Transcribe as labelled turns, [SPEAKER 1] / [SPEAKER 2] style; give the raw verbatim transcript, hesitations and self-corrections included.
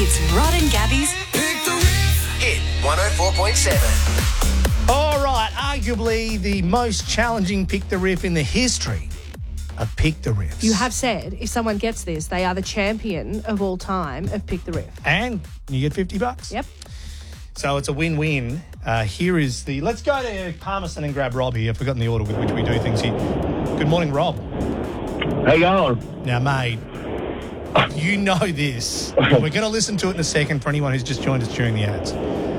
[SPEAKER 1] It's Rod and Gabby's
[SPEAKER 2] Pick the Riff. Hit one oh four point seven.
[SPEAKER 3] All right, arguably the most challenging Pick the Riff in the history of Pick the Riffs.
[SPEAKER 4] You have said if someone gets this, they are the champion of all time of Pick the Riff.
[SPEAKER 3] And you get fifty bucks.
[SPEAKER 4] Yep.
[SPEAKER 3] So it's a win-win. Uh, here is the... Let's go to Palmerston and grab Rob here. I've forgotten the order with which we do things here. Good morning, Rob.
[SPEAKER 5] How you going?
[SPEAKER 3] Now, mate, you know this. We're going to listen to it in a second for anyone who's just joined us during the ads.